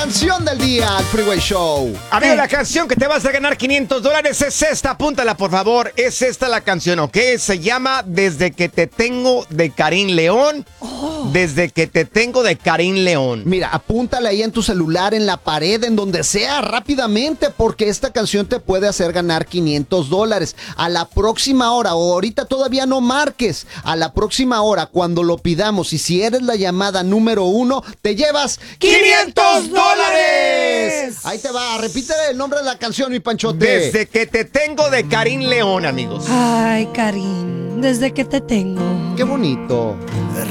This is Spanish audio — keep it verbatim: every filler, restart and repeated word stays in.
Canción del día al Freeway Show. Amigo, la canción que te vas a ganar quinientos dólares es esta, apúntala por favor. Es esta la canción, ¿ok? Se llama Desde que te tengo de Karim León. Oh. Desde que te tengo de Karim León. Mira, apúntala ahí en tu celular, en la pared, en donde sea, rápidamente, porque esta canción te puede hacer ganar quinientos dólares. A la próxima hora, o ahorita todavía no marques, a la próxima hora, cuando lo pidamos, y si eres la llamada número uno, te llevas quinientos dólares. Ahí te va, repite el nombre de la canción, mi Panchote. Desde que te tengo de Karim León, amigos. Ay, Karim, desde que te tengo. Qué bonito. De